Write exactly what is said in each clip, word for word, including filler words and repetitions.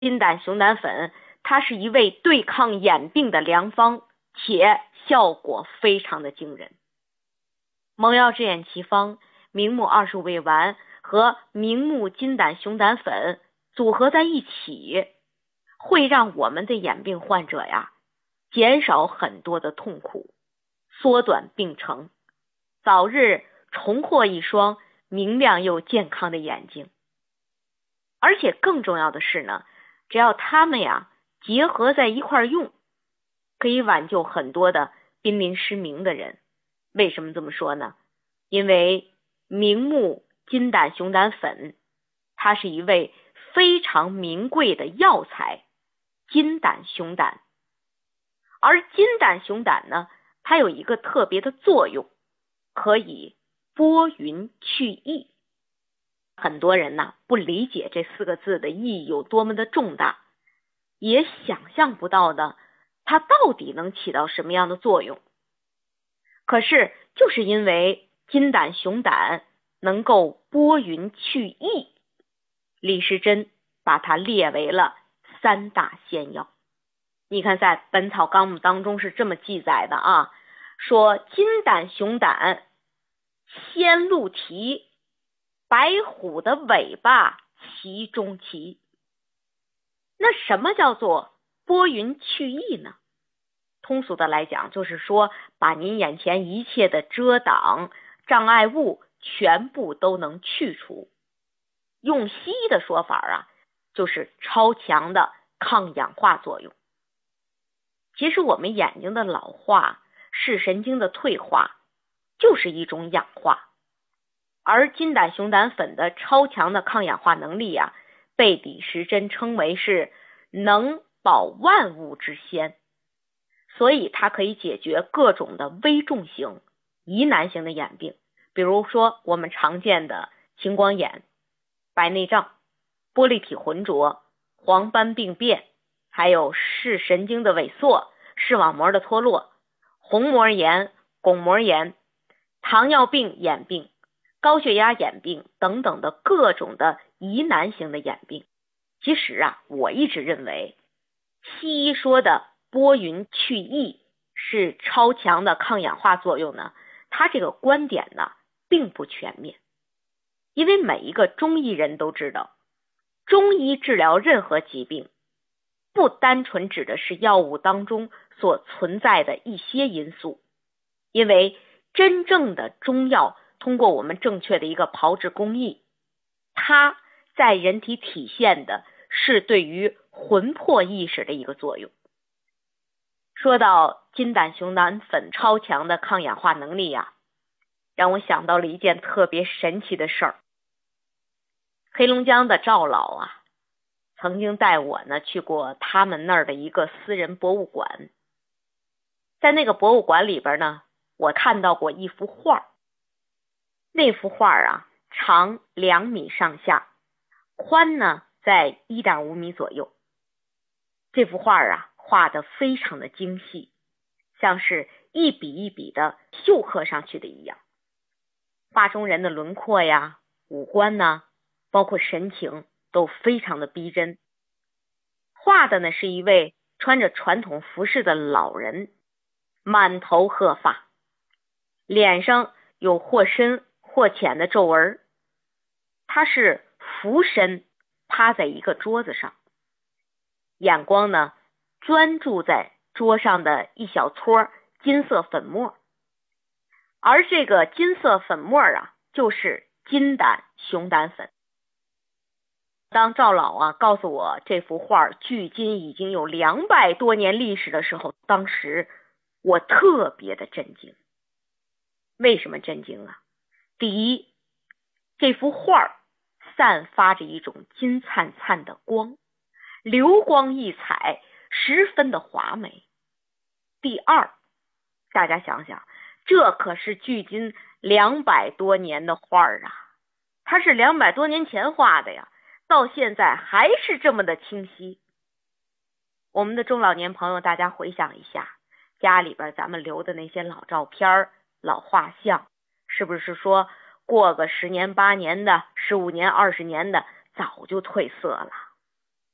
金胆熊胆粉它是一味对抗眼病的良方，且效果非常的惊人。蒙药制眼奇方明目二十五味丸和明目金胆熊胆粉组合在一起，会让我们的眼病患者呀减少很多的痛苦，缩短病程，早日重获一双明亮又健康的眼睛。而且更重要的是呢，只要他们呀结合在一块用，可以挽救很多的濒临失明的人。为什么这么说呢？因为明目金胆熊胆粉它是一味非常名贵的药材，金胆熊胆。而金胆熊胆呢，它有一个特别的作用，可以拨云去疫。很多人呢不理解这四个字的意义有多么的重大，也想象不到呢它到底能起到什么样的作用。可是就是因为金胆熊胆能够拨云去疫，李时珍把它列为了三大仙药。你看在《本草纲目》当中是这么记载的啊，说金胆熊胆仙鹿蹄，白虎的尾巴其中奇。那什么叫做拨云去疫呢？通俗的来讲，就是说把您眼前一切的遮挡障碍物全部都能去除。用西医的说法啊，就是超强的抗氧化作用。其实我们眼睛的老化、视神经的退化就是一种氧化，而金胆熊胆粉的超强的抗氧化能力啊，被李时珍称为是能保万物之先，所以它可以解决各种的危重型、疑难型的眼病，比如说我们常见的青光眼、白内障、玻璃体浑浊、黄斑病变，还有视神经的萎缩、视网膜的脱落、虹膜炎、巩膜炎、糖尿病眼病、高血压眼病等等的各种的疑难型的眼病。其实啊，我一直认为西医说的拨云去疫是超强的抗氧化作用呢，它这个观点呢并不全面。因为每一个中医人都知道，中医治疗任何疾病不单纯指的是药物当中所存在的一些因素，因为真正的中药通过我们正确的一个炮制工艺，它在人体体现的是对于魂魄意识的一个作用。说到金胆熊胆粉超强的抗氧化能力呀、啊，让我想到了一件特别神奇的事儿。黑龙江的赵老啊，曾经带我呢去过他们那儿的一个私人博物馆。在那个博物馆里边呢，我看到过一幅画。那幅画啊，长两米上下，宽呢在 一点五米左右。这幅画啊，画得非常的精细，像是一笔一笔的绣刻上去的一样。画中人的轮廓呀、五官呢，包括神情都非常的逼真。画的呢是一位穿着传统服饰的老人，满头褐发，脸上有或深或浅的皱纹。他是俯身趴在一个桌子上，眼光呢专注在桌上的一小撮金色粉末，而这个金色粉末啊，就是金胆熊胆粉。当赵老啊告诉我这幅画距今已经有两百多年历史的时候，当时我特别的震惊。为什么震惊啊？第一，这幅画散发着一种金灿灿的光，流光溢彩，十分的华美。第二，大家想想，这可是距今两百多年的画啊，它是两百多年前画的呀，到现在还是这么的清晰。我们的中老年朋友，大家回想一下，家里边咱们留的那些老照片、老画像，是不是说过个十年八年的、十五年二十年的，早就褪色了？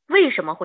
为什么会